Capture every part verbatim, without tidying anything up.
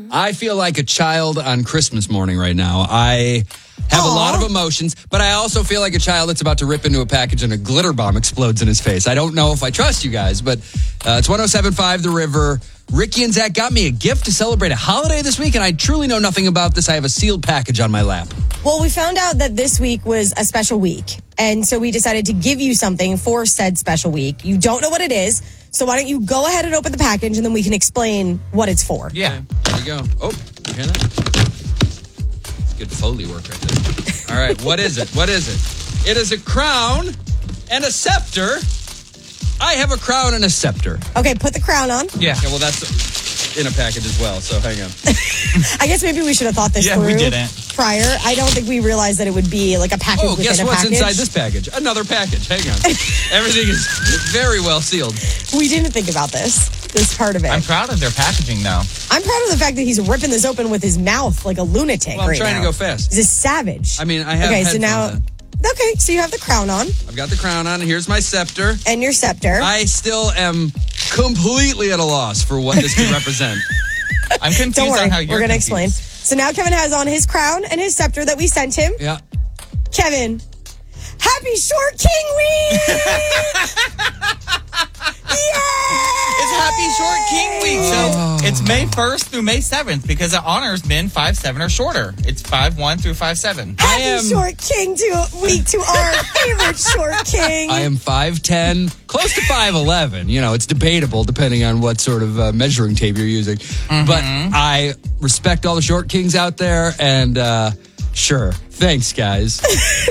I feel like a child on Christmas morning right now. I have Aww. a lot of emotions, but I also feel like a child that's about to rip into a package and a glitter bomb explodes in his face. I don't know if I trust you guys, but uh, it's one oh seven point five The River. Ricky and Zach got me a gift to celebrate a holiday this week, and I truly know nothing about this. I have a sealed package on my lap. Well, we found out that this week was a special week, and so we decided to give you something for said special week. You don't know what it is, so why don't you go ahead and open the package, and then we can explain what it's for. Yeah, there you go. Oh, you hear that? Good Foley work right there. All right, what is it? What is it? It is a crown and a scepter. I have a crown and a scepter. Okay, put the crown on. Yeah, yeah well, that's in a package as well, so hang on. I guess maybe we should have thought this yeah, through we didn't. prior. I don't think we realized that it would be like a package oh, within guess a what's package. inside this package? Another package. Hang on. Everything is very well sealed. We didn't think about this, this part of it. I'm proud of their packaging, though. I'm proud of the fact that he's ripping this open with his mouth like a lunatic well, I'm right trying now. to go fast. He's a savage. I mean, I have Okay, so now... on. Okay, so you have the crown on. I've got the crown on. Here's my scepter. And your scepter. I still am completely at a loss for what this could represent. I'm confused Don't worry, on how you're we're going to confused. explain. So now Kevin has on his crown and his scepter that we sent him. Yeah. Kevin, happy Short King Week! Yay! It's Happy Short King Week. So it's May first through May seventh because it honors men five seven or shorter. It's five one through five seven. Happy am, Short King to week to our favorite Short King. I am five ten, close to five eleven. You know, it's debatable depending on what sort of uh, measuring tape you're using. Mm-hmm. But I respect all the Short Kings out there, and uh, sure. Thanks, guys.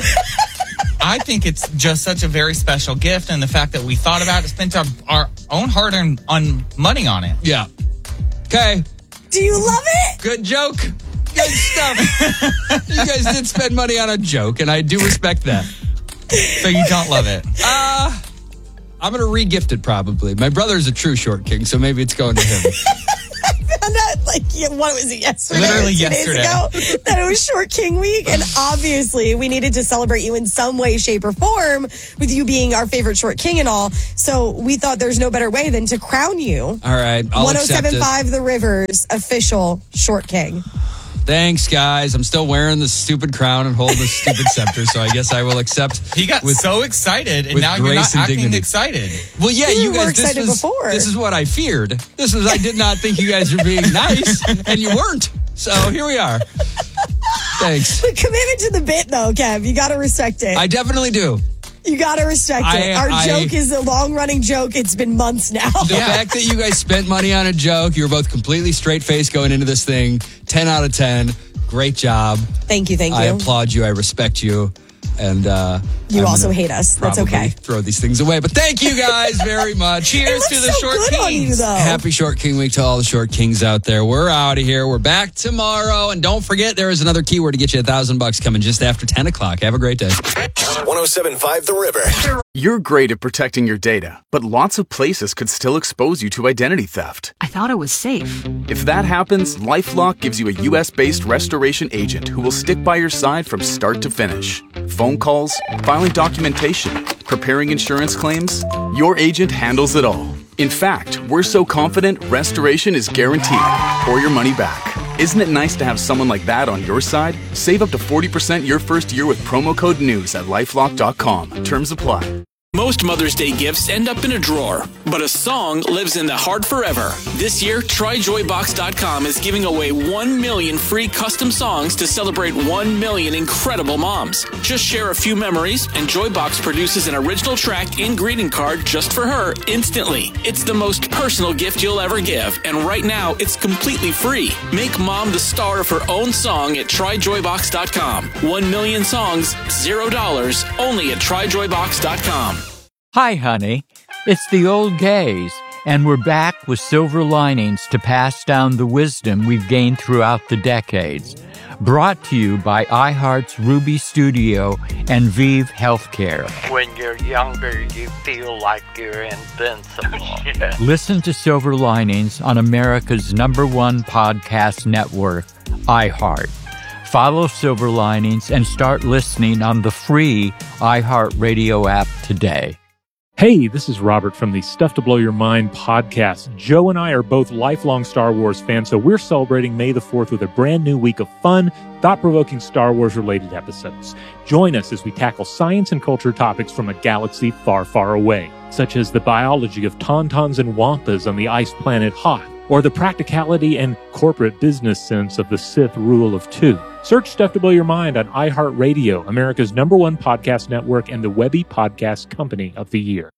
I think it's just such a very special gift, and the fact that we thought about it, spent our, our own hard-earned on money on it. Yeah. Okay. Do you love it? Good joke. Good stuff. You guys did spend money on a joke, and I do respect that. So you don't love it? Uh, I'm going to re-gift it probably. My brother's a true Short King, so maybe it's going to him. found out, like, what was it, yesterday? Literally two yesterday. Days ago, that it was Short King Week. And obviously, we needed to celebrate you in some way, shape, or form with you being our favorite Short King and all. So we thought there's no better way than to crown you. All right, I'll accept it. one oh seven point five The River's official Short King. Thanks, guys. I'm still wearing the stupid crown and holding the stupid scepter, so I guess I will accept. He got with, so excited, and with now you're not and acting dignity. excited. Well, yeah, You you were guys. This excited was before. this is what I feared. This was I did not think you guys were being nice, and you weren't. So here we are. Thanks. The commitment to the bit, though, Kev, you got to respect it. I definitely do. You got to respect I, it. Our I, joke is a long-running joke. It's been months now. The yeah. fact that you guys spent money on a joke, you were both completely straight-faced going into this thing. ten out of ten. Great job. Thank you, thank you. I applaud you. I respect you. And uh, you I'm also hate us. That's okay. Throw these things away. But thank you guys very much. Cheers to the so Short good on you, Kings. though. Happy Short King Week to all the Short Kings out there. We're out of here. We're back tomorrow. And don't forget, there is another keyword to get you a thousand bucks coming just after ten o'clock. Have a great day. one oh seven point five The River. You're great at protecting your data, but lots of places could still expose you to identity theft. I thought it was safe. If that happens, LifeLock gives you a U S based restoration agent who will stick by your side from start to finish. Phone calls, filing documentation, preparing insurance claims, your agent handles it all. In fact, we're so confident restoration is guaranteed or your money back. Isn't it nice to have someone like that on your side? Save up to forty percent your first year with promo code NEWS at lifelock dot com. Terms apply. Most Mother's Day gifts end up in a drawer, but a song lives in the heart forever. This year, Try Joy Box dot com is giving away one million free custom songs to celebrate one million incredible moms. Just share a few memories, and Joybox produces an original track and greeting card just for her instantly. It's the most personal gift you'll ever give, and right now, it's completely free. Make mom the star of her own song at Try Joy Box dot com. One million songs, zero dollars, only at Try Joy Box dot com. Hi, honey. It's the old gays, and we're back with silver linings to pass down the wisdom we've gained throughout the decades. Brought to you by iHeart's Ruby Studio and Vive Healthcare. When you're younger, you feel like you're invincible. Yeah. Listen to Silver Linings on America's number one podcast network, iHeart. Follow Silver Linings and start listening on the free iHeartRadio app today. Hey, this is Robert from the Stuff to Blow Your Mind podcast. Joe and I are both lifelong Star Wars fans, so we're celebrating May the fourth with a brand new week of fun, thought-provoking Star Wars-related episodes. Join us as we tackle science and culture topics from a galaxy far, far away, such as the biology of tauntauns and wampas on the ice planet Hoth, or the practicality and corporate business sense of the Sith rule of two. Search Stuff to Blow Your Mind on iHeartRadio, America's number one podcast network and the Webby Podcast Company of the Year.